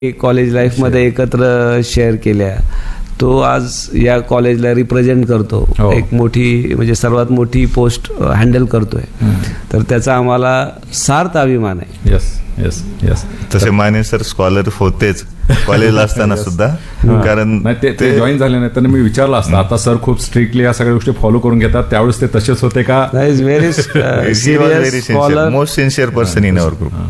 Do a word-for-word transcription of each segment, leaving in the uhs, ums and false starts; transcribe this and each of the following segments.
College लाईफमध्ये एकत्र share केल्या. तो आज या कॉलेजला रिप्रेझेंट करतो. हो. एक मोठी म्हणजे सर्वात मोठी पोस्ट हँडल करतोय. तर त्याचा आम्हाला सार्थ अभिमान आहे. यस यस यस तसे माने सर स्कॉलर होतेच कॉलेजला असताना सुद्धा. कारण नाही ते ते जॉईन झाले नाही तर मी विचारलं असतं. आता सर खूप स्ट्रिक्टली या सगळ्या गोष्टी फॉलो करून घेतात. त्यावेळेस ते तसेच होते का? Is very very sincere, most sincere person in our group.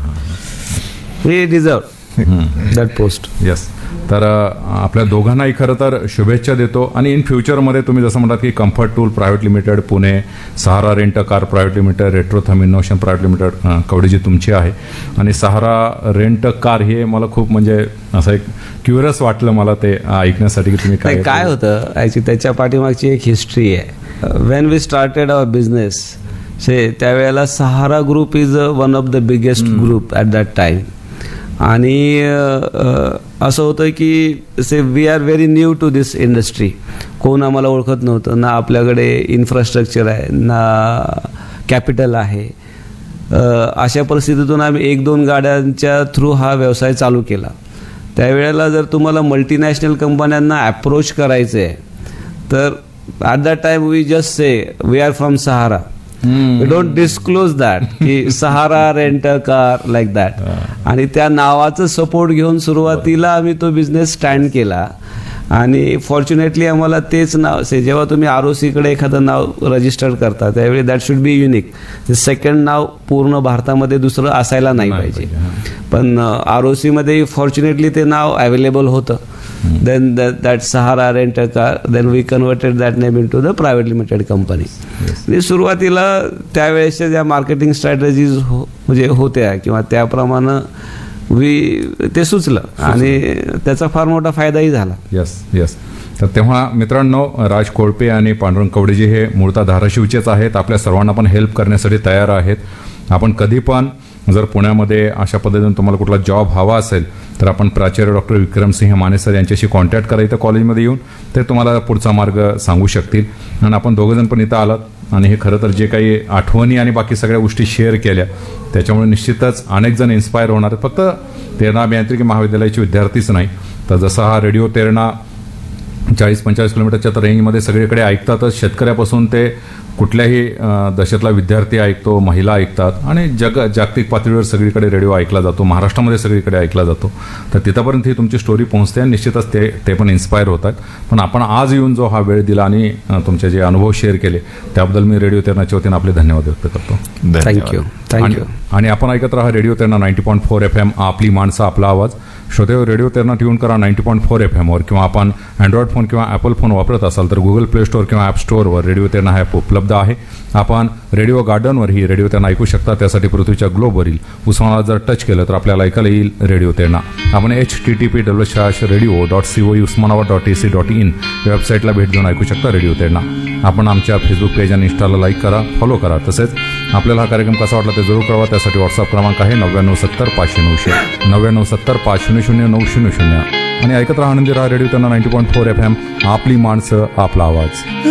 He deserve that post. Yes. तर आपल्या दोघांनाही खरं तर शुभेच्छा देतो. आणि इन फ्युचरमध्ये तुम्ही जसं म्हणतात की comfort tool private limited Pune, Sahara rent a car private limited, रेट्रोथम innovation private limited कवडीजी तुमची आहे. आणि सहारा रेंट अ कार हे मला खूप म्हणजे असं एक क्युरियस वाटलं मला ते ऐकण्यासाठी की तुम्ही काय काय होतं ॲक्च्युली त्याच्या पाठीमागची एक हिस्ट्री आहे. Wien we started our business से त्यावेळेला सहारा group is one of the biggest group at that time. आणि असं होतं की से we R very new to this industry. कोण आम्हाला ओळखत नव्हतं. ना आपल्याकडे इन्फ्रास्ट्रक्चर आहे ना कॅपिटल आहे. अशा परिस्थितीतून आम्ही एक दोन गाड्यांच्या थ्रू हा व्यवसाय चालू केला. त्यावेळेला जर तुम्हाला मल्टीनॅशनल कंपन्यांना अप्रोच करायचं आहे तर at that time we just say we R from Sahara. We don't disclose that की सहारा rent a car like that. आणि त्या नावाचं सपोर्ट घेऊन सुरुवातीला आम्ही तो बिझनेस स्टँड केला. आणि फॉर्च्युनेटली आम्हाला तेच नाव से जेव्हा तुम्ही आर ओ सीकडे एखादं नाव रजिस्टर करता त्यावेळी that should be unique. Second नाव पूर्ण भारतामध्ये दुसरं असायला नाही पाहिजे. पण आर ओ सीमध्ये फॉर्च्युनेटली ते नाव अवेलेबल होतं. Then that Sahara rent a car then we converted that name in to the private limited company. सुरुवातीला त्यावेळेसच्या ज्या मार्केटिंग स्ट्रॅटेजीज हो म्हणजे होत्या किंवा त्याप्रमाणे वी ते सुचलं आणि त्याचा फार मोठा फायदाही झाला. Yes yes. तर तेव्हा मित्रांनो, राज कोळपे आणि पांडुरंग कवडेजी हे मूळतः धाराशिवचेच आहेत. आपल्या सर्वांना पण हेल्प करण्यासाठी तयार आहेत. आपण कधी पण जर पुण्यामध्ये अशा पद्धतीने तुम्हाला कुठला जॉब हवा असेल तर आपण प्राचार्य डॉक्टर विक्रमसिंह माने सर यांच्याशी कॉन्टॅक्ट करा. इथं कॉलेजमध्ये येऊन ते तुम्हाला पुढचा मार्ग सांगू शकतील. आणि आपण दोघंजण पण इथं आलात आणि हे खरं तर जे काही आठवणी आणि बाकी सगळ्या गोष्टी शेअर केल्या त्याच्यामुळे निश्चितच अनेक जण इन्स्पायर होणार आहेत. फक्त तेरणा अभियांत्रिकी महाविद्यालयाचे विद्यार्थीच नाही तर जसा हा रेडिओ तेरणा चाळीस पंचेचाळीस किलोमीटरच्या तर रेंजमध्ये सगळीकडे ऐकतातच. शेतकऱ्यापासून ते कुठल्याही दशेतला विद्यार्थी ऐकतो, महिला ऐकतात आणि जग जागतिक पातळीवर सगळीकडे रेडिओ ऐकला जातो. महाराष्ट्रामध्ये सगळीकडे ऐकला जातो. तर तिथपर्यंत ही तुमची स्टोरी पोहोचते आणि निश्चितच ते ते पण इन्स्पायर होतात. पण आपण आज येऊन जो हा वेळ दिला आणि तुमचे जे अनुभव शेअर केले त्याबद्दल मी रेडिओ तेरणाच्या वतीनं आपले धन्यवाद व्यक्त करतो. Thank you thank you. आणि आपण ऐकत राहा radio Terna ninety point four F M, आपली माणसं आपला आवाज. श्रोतेहो, रेडिओ तेरणा ट्यून करा नाईन्टी पॉईंट फोर एफ एमवर. किंवा आपण अँड्रॉइड फोन किंवा ॲपल फोन वापरत असाल तर गुगल प्ले स्टोअर किंवा ॲप स्टोअरवर रेडिओ तेरणा हा ॲप उपलब्ध आहे. आपण रेडिओ गार्डनवरही रेडिओ तेरणा ऐकू शकता. त्यासाठी पृथ्वीच्या ग्लोबवरील उस्मानाबाद जर टच केलं तर आपल्याला ऐकायला येईल रेडिओ तेरणा. आपण H T T P W slash radio dot C O Osmanabad dot A C dot in या वेबसाईटला भेट देऊन ऐकू शकता रेडिओ तेरणा. आपण आमच्या फेसबुक पेज आणि इंस्टाला लाईक करा, फॉलो करा. तसेच आपल्याला हा कार्यक्रम कसा वाटला ते जरूर कळवा. त्यासाठी व्हॉट्सअप क्रमांक आहे नव्याण्णव सत्तर पाचशे नऊशे नव्याण्णव सत्तर पाच शून्य शून्य नऊ शून्य शून्य. आणि ऐकत राहा आनंदी राहा radio Terna ninety point four F M, आपली माणसं आपला आवाज.